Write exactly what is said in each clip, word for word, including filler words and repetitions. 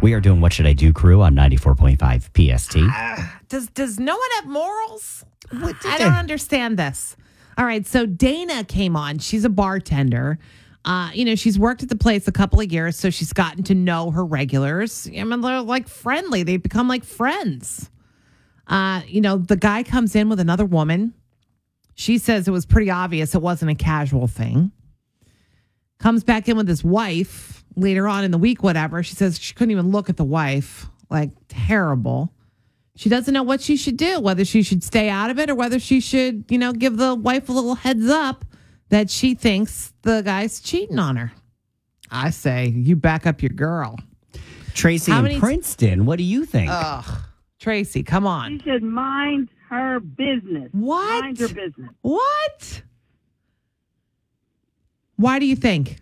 We are doing What Should I Do Crew on ninety-four point five P S T. Uh, does does no one have morals? What did I they- don't understand this. All right, so Dana came on. She's a bartender. Uh, you know, she's worked at the place a couple of years, so she's gotten to know her regulars. I mean, they're like friendly. They've become like friends. Uh, you know, the guy comes in with another woman. She says it was pretty obvious it wasn't a casual thing. Comes back in with his wife later on in the week, whatever. She says she couldn't even look at the wife. Like, terrible. She doesn't know what she should do, whether she should stay out of it or whether she should, you know, give the wife a little heads up that she thinks the guy's cheating on her. I say, you back up your girl. Tracy How in many- Princeton, what do you think? Ugh. Tracy, come on. She should mind her business. What? Mind her business. What? Why do you think?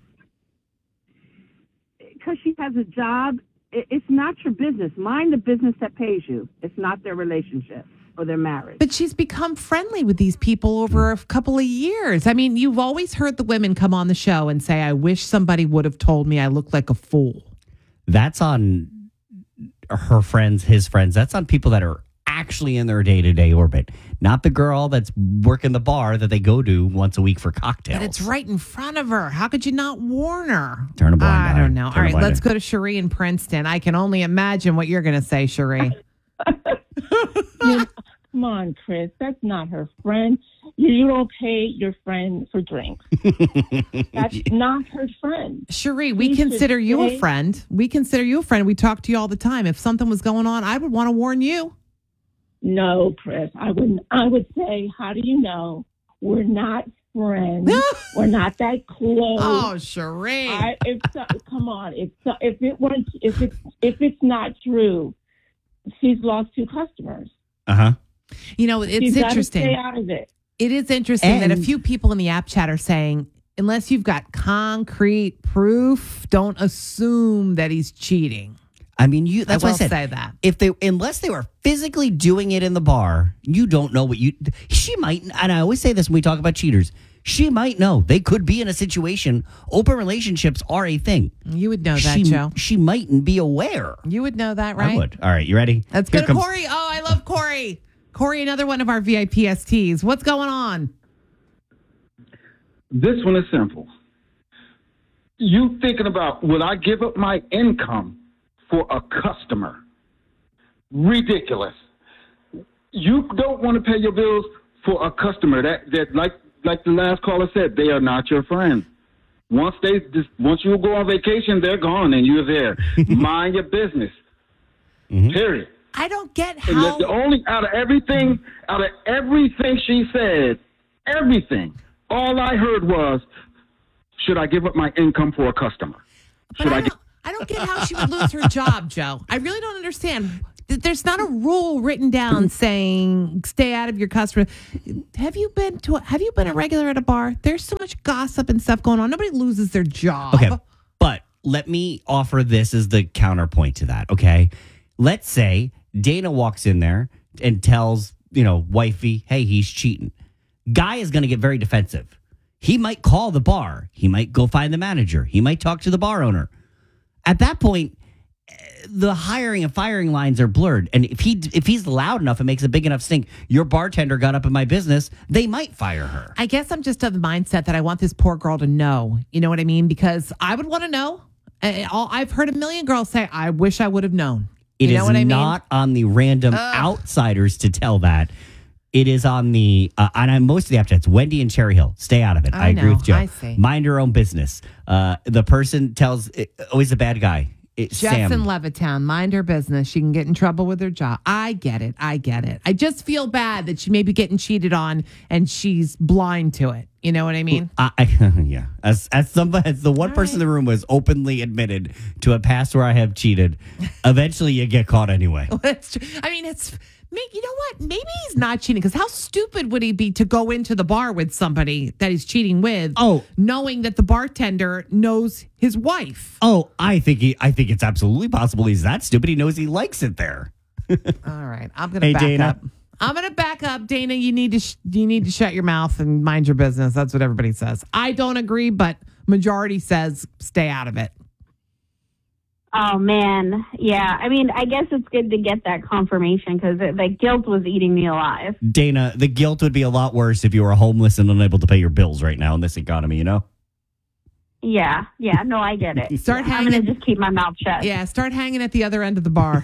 Because she has a job. It- It's not your business. Mind the business that pays you. It's not their relationship or their marriage. But she's become friendly with these people over a couple of years. I mean, you've always heard the women come on the show and say, I wish somebody would have told me I look like a fool. That's on her friends, his friends. That's on people that are actually in their day-to-day orbit. Not the girl that's working the bar that they go to once a week for cocktails. But it's right in front of her. How could you not warn her? Turn a blind I eye. don't know. Turn a All right, blind let's eye. go to Cherie in Princeton. I can only imagine what you're going to say, Cherie. You- come on, Chris. That's not her friend. You, you don't pay your friend for drinks. That's not her friend. Cherie, we She should consider you a stay- friend. We consider you a friend. We talk to you all the time. If something was going on, I would want to warn you. No, Chris. I wouldn't. I would say, how do you know we're not friends? We're not that close. Oh, Cherie. I, if so, come on, if so, if it weren't, if it's if it's not true, she's lost two customers. Uh-huh. You know, it's She's gotta interesting. Stay out of it. It is interesting that a And- few people in the app chat are saying, unless you've got concrete proof, don't assume that he's cheating. I mean, you. That's I why will I said say that. if they, unless they were physically doing it in the bar, you don't know what you. She might, and I always say this when we talk about cheaters. She might know. They could be in a situation. Open relationships are a thing. You would know that, she, Joe. She mightn't be aware. You would know that, right? I would. All right, you ready? Let's Here go to comes- Corey. Oh, I love Corey. Corey, another one of our V I P S Ts. What's going on? This one is simple. You thinking about, would I give up my income for a customer? Ridiculous. You don't want to pay your bills for a customer. That that like like the last caller said, they are not your friend. Once they just once you go on vacation, they're gone and you're there. Mind your business. Period. I don't get And how. the, the only out of everything, out of everything she said, everything, all I heard was, should I give up my income for a customer? But Should I I don't, I don't get how she would lose her job, Joe. I really don't understand. Th- There's not a rule written down saying stay out of your customer. Have you been to? A, have you been a regular at a bar? There's so much gossip and stuff going on. Nobody loses their job. Okay, but let me offer this as the counterpoint to that. Okay, let's say Dana walks in there and tells you know wifey, hey, he's cheating. Guy is going to get very defensive. He might call the bar. He might go find the manager. He might talk to the bar owner. At that point, the hiring and firing lines are blurred. And if he if he's loud enough and makes a big enough stink, your bartender got up in my business, they might fire her. I guess I'm just of the mindset that I want this poor girl to know. You know what I mean? Because I would want to know. Uh, all- I've heard a million girls say, I wish I would have known. It you is know what I mean? not on the random outsiders to tell that. It is on the, uh, and I'm most of the app chats, Wendy and Cherry Hill. Stay out of it. I, I agree know. with Joe. I see. Mind your own business. Uh, the person tells, uh, always a bad guy. It's Jess Sam. in Levittown, mind her business. She can get in trouble with her job. I get it. I get it. I just feel bad that she may be getting cheated on and she's blind to it. You know what I mean? I, I, yeah. As as somebody, as the one All person in right. the room was openly admitted to a past where I have cheated, eventually you get caught anyway. That's true. I mean, it's, may- you know what? Maybe he's not cheating because how stupid would he be to go into the bar with somebody that he's cheating with, Oh. knowing that the bartender knows his wife? Oh, I think he. I think it's absolutely possible he's that stupid. He knows he likes it there. All right, I'm gonna Hey, back Dana. up. I'm gonna back up, Dana. You need to sh- you need to shut your mouth and mind your business. That's what everybody says. I don't agree, but majority says stay out of it. Oh, man. Yeah. I mean, I guess it's good to get that confirmation because the guilt was eating me alive. Dana, the guilt would be a lot worse if you were homeless and unable to pay your bills right now in this economy, you know? Yeah. Yeah. No, I get it. Start yeah, I'm hanging. going to just keep my mouth shut. Yeah, start hanging at the other end of the bar.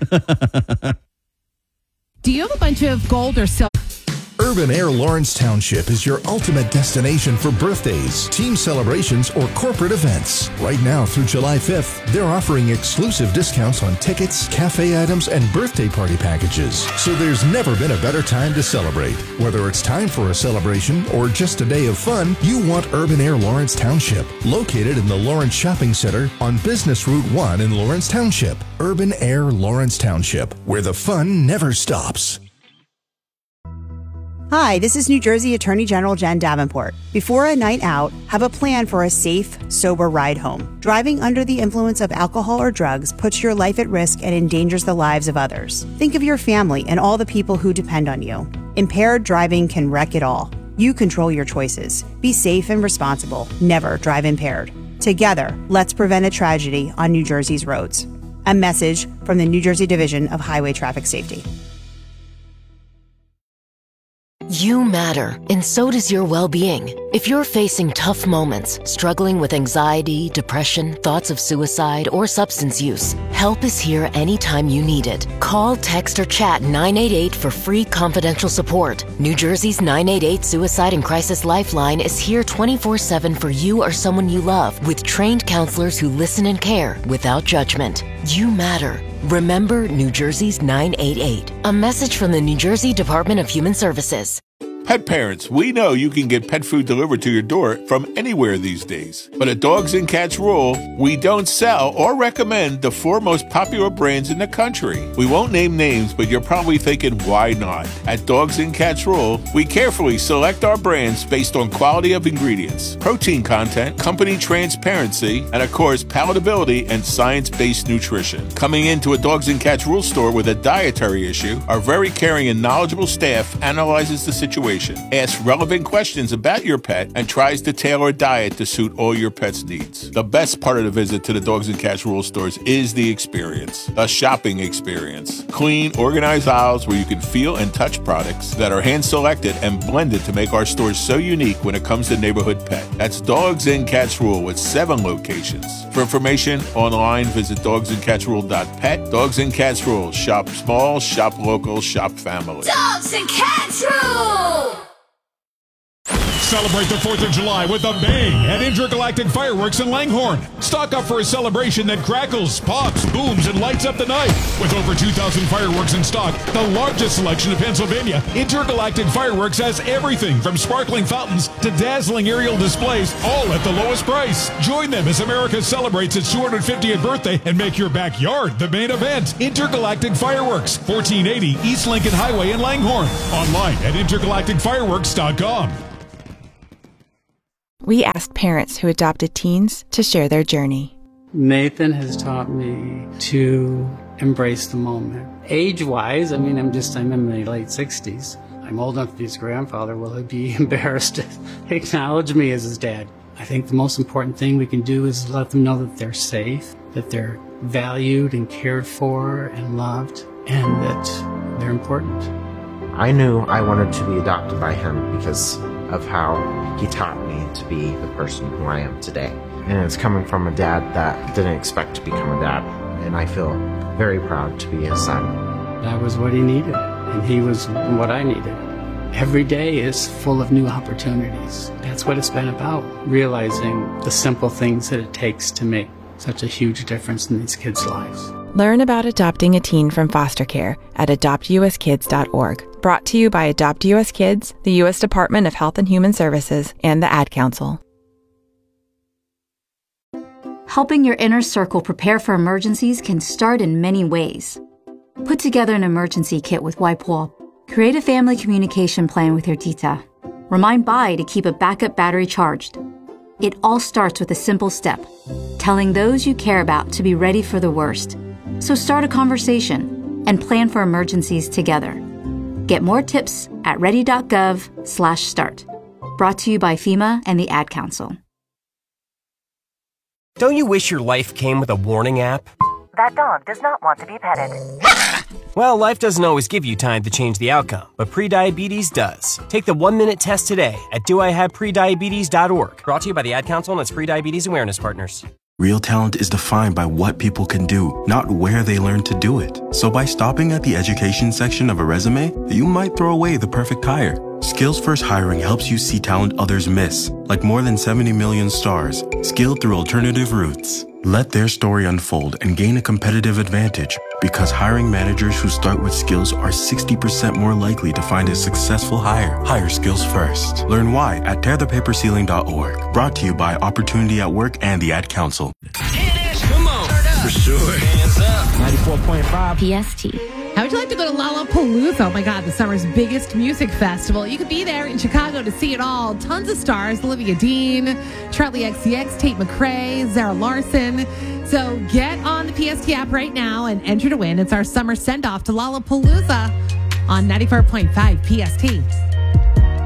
Do you have a bunch of gold or silver? Urban Air Lawrence Township is your ultimate destination for birthdays, team celebrations, or corporate events. Right now through July fifth, they're offering exclusive discounts on tickets, cafe items, and birthday party packages. So there's never been a better time to celebrate. Whether it's time for a celebration or just a day of fun, you want Urban Air Lawrence Township, located in the Lawrence Shopping Center on Business Route one in Lawrence Township. Urban Air Lawrence Township, where the fun never stops. Hi, this is New Jersey Attorney General Jen Davenport. Before a night out, have a plan for a safe, sober ride home. Driving under the influence of alcohol or drugs puts your life at risk and endangers the lives of others. Think of your family and all the people who depend on you. Impaired driving can wreck it all. You control your choices. Be safe and responsible. Never drive impaired. Together, let's prevent a tragedy on New Jersey's roads. A message from the New Jersey Division of Highway Traffic Safety. You matter, and so does your well-being. If you're facing tough moments, struggling with anxiety, depression, thoughts of suicide, or substance use, help is here anytime you need it. Call, text, or chat nine eight eight for free confidential support. New Jersey's nine eight eight Suicide and Crisis Lifeline is here twenty-four seven for you or someone you love, with trained counselors who listen and care without judgment. You matter. Remember New Jersey's nine eight eight. A message from the New Jersey Department of Human Services. Pet parents, we know you can get pet food delivered to your door from anywhere these days. But at Dogs and Cats Rule, we don't sell or recommend the four most popular brands in the country. We won't name names, but you're probably thinking, why not? At Dogs and Cats Rule, we carefully select our brands based on quality of ingredients, protein content, company transparency, and of course, palatability and science-based nutrition. Coming into a Dogs and Cats Rule store with a dietary issue, our very caring and knowledgeable staff analyzes the situation, asks relevant questions about your pet, and tries to tailor a diet to suit all your pet's needs. The best part of the visit to the Dogs and Cats Rule stores is the experience, the shopping experience. Clean, organized aisles where you can feel and touch products that are hand-selected and blended to make our stores so unique when it comes to neighborhood pet. That's Dogs and Cats Rule with seven locations. For information online, visit dogs and cats rule dot pet. Dogs and Cats Rule. Shop small, shop local, shop family. Dogs and Cats Rule! Celebrate the fourth of July with a bang at Intergalactic Fireworks in Langhorne. Stock up for a celebration that crackles, pops, booms, and lights up the night. With over two thousand fireworks in stock, the largest selection in Pennsylvania, Intergalactic Fireworks has everything from sparkling fountains to dazzling aerial displays, all at the lowest price. Join them as America celebrates its two hundred fiftieth birthday and make your backyard the main event. Intergalactic Fireworks, fourteen eighty East Lincoln Highway in Langhorne. Online at intergalactic fireworks dot com. We asked parents who adopted teens to share their journey. Nathan has taught me to embrace the moment. Age-wise, I mean, I'm just, I'm in my late sixties. I'm old enough to be his grandfather. Will he be embarrassed to acknowledge me as his dad? I think the most important thing we can do is let them know that they're safe, that they're valued and cared for and loved, and that they're important. I knew I wanted to be adopted by him because of how he taught me to be the person who I am today. And it's coming from a dad that didn't expect to become a dad. And I feel very proud to be his son. That was what he needed, and he was what I needed. Every day is full of new opportunities. That's what it's been about, realizing the simple things that it takes to make such a huge difference in these kids' lives. Learn about adopting a teen from foster care at adopt u s kids dot org. Brought to you by Adopt U S Kids, the U S Department of Health and Human Services, and the Ad Council. Helping your inner circle prepare for emergencies can start in many ways. Put together an emergency kit with WipeWall. Create a family communication plan with your tita. Remind Bai to keep a backup battery charged. It all starts with a simple step, telling those you care about to be ready for the worst. So start a conversation and plan for emergencies together. Get more tips at ready.gov slash start. Brought to you by FEMA and the Ad Council. Don't you wish your life came with a warning app? That dog does not want to be petted. Well, life doesn't always give you time to change the outcome, but prediabetes does. Take the one-minute test today at do I have prediabetes dot org. Brought to you by the Ad Council and its prediabetes awareness partners. Real talent is defined by what people can do, not where they learn to do it. So by stopping at the education section of a resume, you might throw away the perfect hire. Skills First Hiring helps you see talent others miss, like more than seventy million stars, skilled through alternative routes. Let their story unfold and gain a competitive advantage, because hiring managers who start with skills are sixty percent more likely to find a successful hire. Hire skills first. Learn why at tear the paper ceiling dot org. Brought to you by Opportunity at Work and the Ad Council. Come on. For sure. Hands up. ninety-four point five P S T. How would you like to go to Lollapalooza? Oh my God, the summer's biggest music festival. You could be there in Chicago to see it all. Tons of stars: Olivia Dean, Charlie X C X, Tate McRae, Zara Larson. So get on the P S T app right now and enter to win. It's our summer send-off to Lollapalooza on ninety-four point five P S T.